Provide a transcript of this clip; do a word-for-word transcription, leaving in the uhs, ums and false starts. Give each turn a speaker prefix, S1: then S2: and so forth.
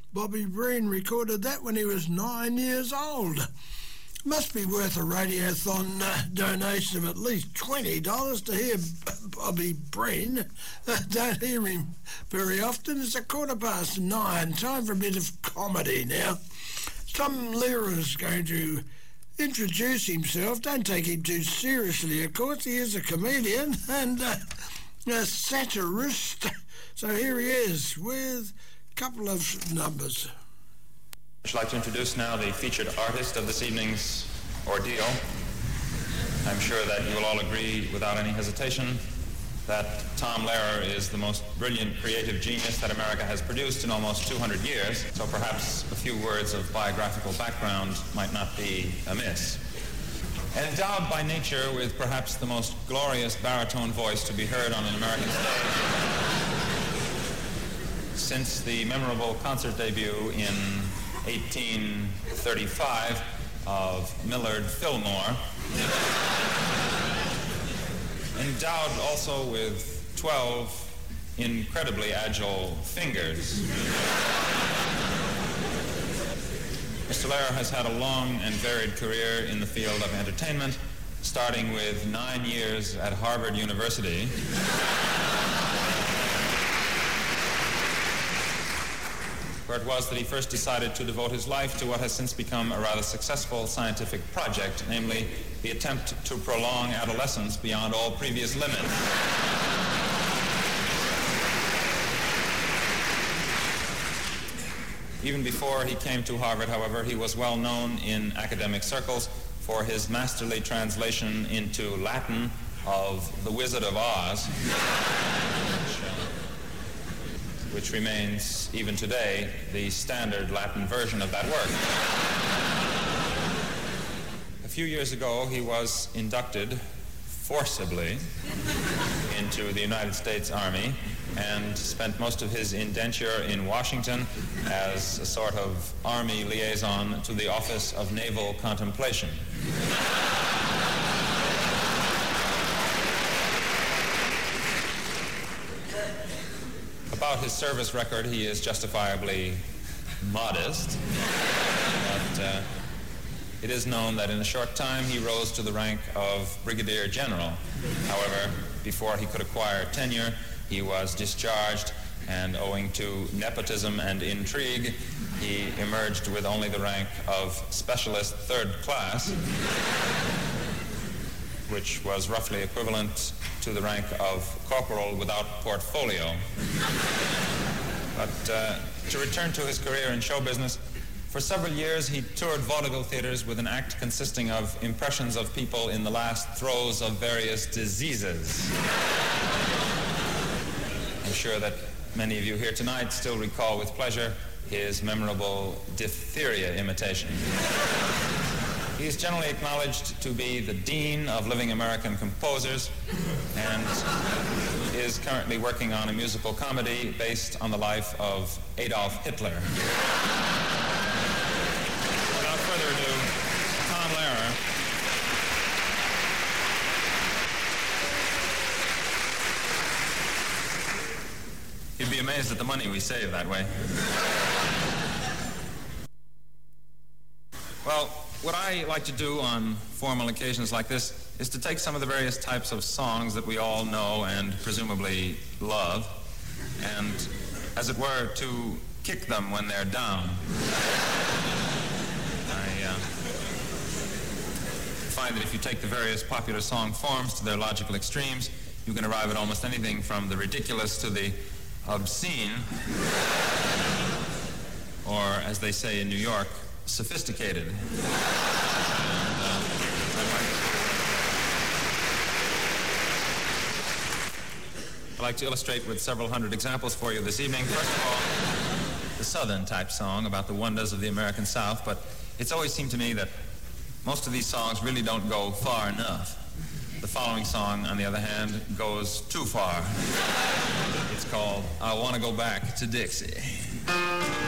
S1: Bobby Breen recorded that when he was nine years old. Must be worth a Radiothon uh, donation of at least twenty dollars to hear Bobby Breen. Uh, don't hear him very often. It's a quarter past nine. Time for a bit of comedy now. Tom Lehrer is going to introduce himself. Don't take him too seriously, of course. He is a comedian and uh, a satirist. So here he is with a couple of numbers.
S2: I'd like to introduce now the featured artist of this evening's ordeal. I'm sure that you will all agree without any hesitation that Tom Lehrer is the most brilliant creative genius that America has produced in almost two hundred years, so perhaps a few words of biographical background might not be amiss. Endowed by nature with perhaps the most glorious baritone voice to be heard on an American stage, since the memorable concert debut in eighteen thirty-five of Millard Fillmore, endowed also with twelve incredibly agile fingers. Mister Lehrer has had a long and varied career in the field of entertainment, starting with nine years at Harvard University, where it was that he first decided to devote his life to what has since become a rather successful scientific project, namely the attempt to prolong adolescence beyond all previous limits. Even before he came to Harvard, however, he was well known in academic circles for his masterly translation into Latin of The Wizard of Oz, which remains, even today, the standard Latin version of that work. A few years ago, he was inducted forcibly into the United States Army and spent most of his indenture in Washington as a sort of Army liaison to the Office of Naval Contemplation. About his service record, he is justifiably modest, but uh, it is known that in a short time he rose to the rank of Brigadier General. However, before he could acquire tenure, he was discharged, and owing to nepotism and intrigue, he emerged with only the rank of Specialist Third Class, which was roughly equivalent to the rank of corporal without portfolio. But uh, to return to his career in show business, for several years he toured vaudeville theaters with an act consisting of impressions of people in the last throes of various diseases. I'm sure that many of you here tonight still recall with pleasure his memorable diphtheria imitation. He is generally acknowledged to be the dean of living American composers and is currently working on a musical comedy based on the life of Adolf Hitler. Without further ado, Tom Lehrer. You'd be amazed at the money we save that way. Well, what I like to do on formal occasions like this is to take some of the various types of songs that we all know and presumably love, and, as it were, to kick them when they're down. I uh, find that if you take the various popular song forms to their logical extremes, you can arrive at almost anything from the ridiculous to the obscene, or, as they say in New York, sophisticated. And, uh, I'd like to illustrate with several hundred examples for you this evening. First of all, the Southern type song about the wonders of the American South, but it's always seemed to me that most of these songs really don't go far enough. The following song, on the other hand, goes too far. It's called I Want to Go Back to Dixie.